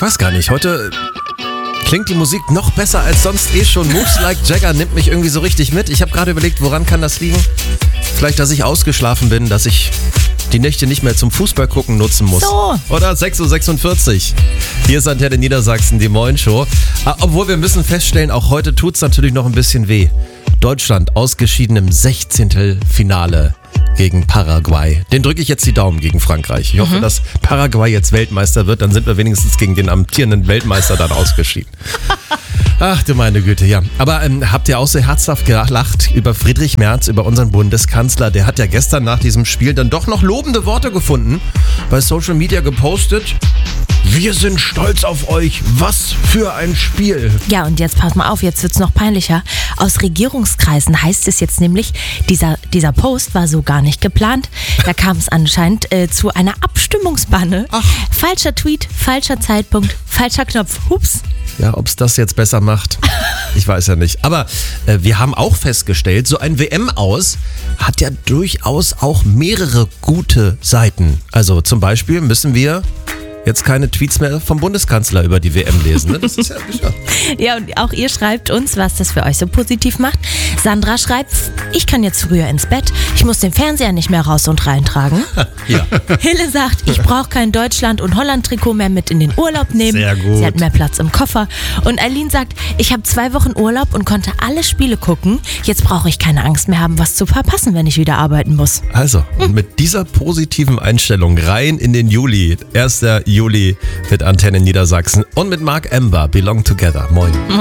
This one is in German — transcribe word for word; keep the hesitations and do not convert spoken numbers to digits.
Ich weiß gar nicht, heute klingt die Musik noch besser als sonst eh schon. Moves Like Jagger nimmt mich irgendwie so richtig mit. Ich habe gerade überlegt, woran kann das liegen? Vielleicht, dass ich ausgeschlafen bin, dass ich die Nächte nicht mehr zum Fußball gucken nutzen muss. So. Oder sechs Uhr sechsundvierzig. Hier ist Antenne Niedersachsen, die Moin Show. Obwohl wir müssen feststellen, auch heute tut es natürlich noch ein bisschen weh. Deutschland ausgeschieden im Sechzehntelfinale gegen Paraguay. Den drücke ich jetzt die Daumen gegen Frankreich. Ich hoffe, mhm. dass Paraguay jetzt Weltmeister wird. Dann sind wir wenigstens gegen den amtierenden Weltmeister dann ausgeschieden. Ach du meine Güte, ja. Aber ähm, habt ihr auch so herzhaft gelacht über Friedrich Merz, über unseren Bundeskanzler? Der hat ja gestern nach diesem Spiel dann doch noch lobende Worte gefunden. Bei Social Media gepostet. Wir sind stolz auf euch. Was für ein Spiel. Ja, und jetzt pass mal auf, jetzt wird's noch peinlicher. Aus Regierungskreisen heißt es jetzt nämlich, dieser, dieser Post war so gar nicht geplant. Da kam es anscheinend äh, zu einer Abstimmungsbanne. Ach. Falscher Tweet, falscher Zeitpunkt, falscher Knopf. Hups. Ja, ob es das jetzt besser macht, ich weiß ja nicht. Aber äh, wir haben auch festgestellt, so ein W M-Aus hat ja durchaus auch mehrere gute Seiten. Also zum Beispiel müssen wir jetzt keine Tweets mehr vom Bundeskanzler über die W M lesen. Ne? Das ist ja sicher. Ja, und auch ihr schreibt uns, was das für euch so positiv macht. Sandra schreibt, ich kann jetzt früher ins Bett, ich muss den Fernseher nicht mehr raus und reintragen. Ja. Hille sagt, ich brauche kein Deutschland- und Holland-Trikot mehr mit in den Urlaub nehmen. Sehr gut. Sie hat mehr Platz im Koffer. Und Eileen sagt, ich habe zwei Wochen Urlaub und konnte alle Spiele gucken. Jetzt brauche ich keine Angst mehr haben, was zu verpassen, wenn ich wieder arbeiten muss. Also, und mit dieser positiven Einstellung rein in den Juli. erster Juli mit Antenne Niedersachsen und mit Mark Ember, Belong Together. Moin.